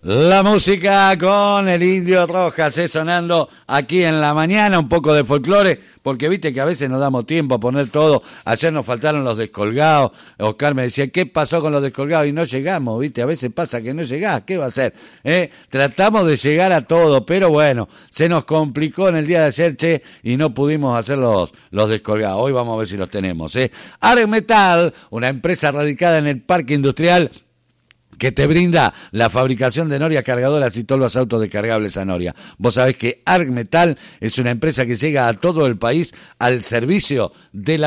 La música con el Indio Rojas, sonando aquí en la mañana, un poco de folclore, porque viste que a veces no damos tiempo a poner todo. Ayer nos faltaron los descolgados. Oscar me decía, ¿qué pasó con los descolgados? Y no llegamos, viste, a veces pasa que no llegás, ¿qué va a hacer? Tratamos de llegar a todo, pero bueno, se nos complicó en el día de ayer, y no pudimos hacer los descolgados. Hoy vamos a ver si los tenemos, Argmetal, una empresa radicada en el Parque Industrial, que te brinda la fabricación de norias cargadoras y todos los autos descargables a noria. Vos sabés que Argmetal es una empresa que llega a todo el país al servicio de la